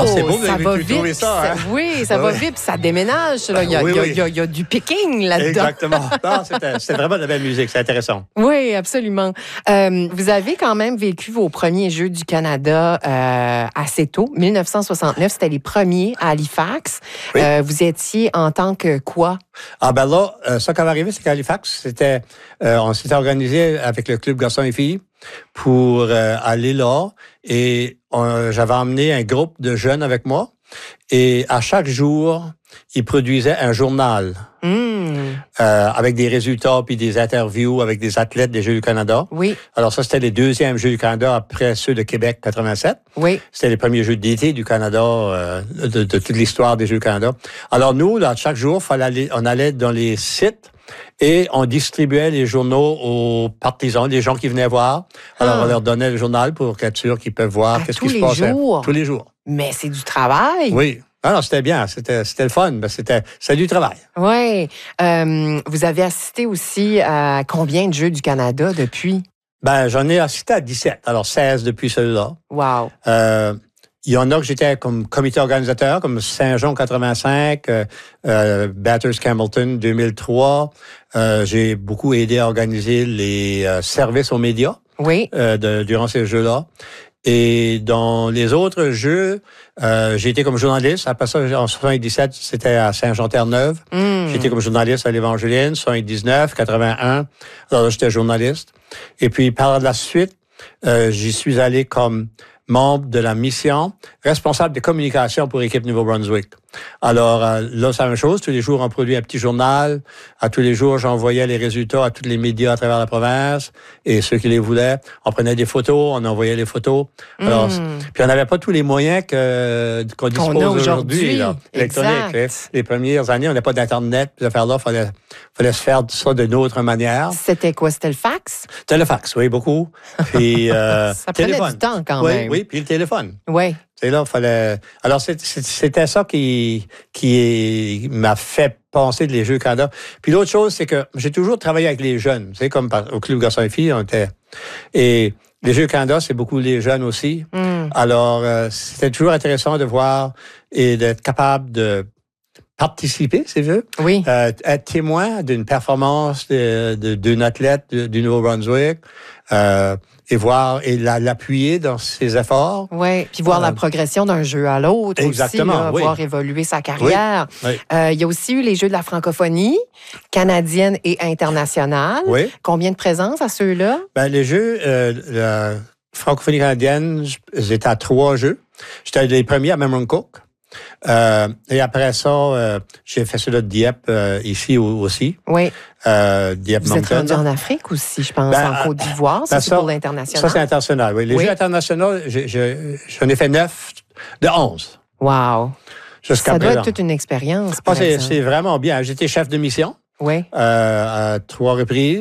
Ah, c'est beau, vous ça avez va pu vite. trouver ça, hein? Oui, ça va vite, puis ça déménage. Là. Il y a du picking là-dedans. Exactement. Non, c'était vraiment de la belle musique, c'est intéressant. Oui, absolument. Vous avez quand même vécu vos premiers Jeux du Canada assez tôt. 1969, c'était les premiers à Halifax. Oui. Vous étiez en tant que quoi? Ah ben là, ça qui va arriver, c'est qu'à Halifax, on s'était organisé avec le club garçons et filles pour aller là. Et j'avais emmené un groupe de jeunes avec moi. Et à chaque jour, ils produisaient un journal avec des résultats puis des interviews avec des athlètes des Jeux du Canada. Oui. Alors ça, c'était les deuxièmes Jeux du Canada après ceux de Québec 87. Oui. C'était les premiers Jeux d'été du Canada, de toute l'histoire des Jeux du Canada. Alors nous, là, chaque jour, on allait dans les sites et on distribuait les journaux aux partisans, les gens qui venaient voir. Alors on leur donnait le journal pour être sûr qu'ils peuvent voir qu'est-ce qui se passait. Jours. Tous les jours. Mais c'est du travail. Oui. Alors, c'était bien, c'était le fun, mais c'était du travail. Oui. Vous avez assisté aussi à combien de Jeux du Canada depuis? Ben, j'en ai assisté à 17, alors 16 depuis celui-là. Wow. Il y en a que j'étais comme comité organisateur, comme Saint-Jean 85, Bathurst Campbellton 2003. J'ai beaucoup aidé à organiser les services aux médias durant ces Jeux-là. Et dans les autres Jeux, j'ai été comme journaliste. Après ça, en 77, c'était à Saint-Jean-Terre-Neuve. J'ai été comme journaliste à l'Évangeline, 79, 81. Alors là, j'étais journaliste. Et puis, par la suite, j'y suis allé comme membre de la mission, responsable de communication pour l'équipe Nouveau-Brunswick. Alors, là, c'est la même chose. Tous les jours, on produit un petit journal. À tous les jours, j'envoyais les résultats à tous les médias à travers la province et ceux qui les voulaient. On prenait des photos, on envoyait les photos. Alors, puis on n'avait pas tous les moyens qu'on dispose aujourd'hui, là, électroniques. Les premières années, on n'avait pas d'Internet. Ces affaires-là, fallait se faire ça d'une autre manière. C'était quoi? C'était le fax? C'était le fax, oui, beaucoup. Puis, ça prenait du temps quand même. Oui, puis le téléphone. Oui. C'est là, fallait. Alors, c'était ça qui m'a fait penser les Jeux Canada. Puis l'autre chose, c'est que j'ai toujours travaillé avec les jeunes. Tu sais, comme au Club Garçons et Filles, on était. Et les Jeux Canada, c'est beaucoup les jeunes aussi. Alors, c'était toujours intéressant de voir et d'être capable de participer, si tu veux. Oui. Être témoin d'une performance d'une athlète du Nouveau-Brunswick. Et voir et l'appuyer dans ses efforts. Oui, puis voir la progression d'un jeu à l'autre exactement, aussi, là, oui. voir évoluer sa carrière. Oui. Il y a aussi eu les Jeux de la francophonie, canadienne et internationale. Oui. Combien de présence à ceux-là? Ben, les Jeux, la francophonie canadienne, j'étais à 3 Jeux. J'étais les premiers à Memramcook. Et après ça, j'ai fait cela de Dieppe ici aussi. Oui. Dieppe Vous êtes Moncton. rendu en Afrique aussi, je pense, en Côte d'Ivoire. Ça, c'est pour l'international. Ça, c'est international, oui. Les Jeux internationaux, j'en ai fait 9 de 11. Wow. Jusqu'à ça doit présent. être toute une expérience. C'est vraiment bien. J'étais chef de mission. Oui. À 3 reprises.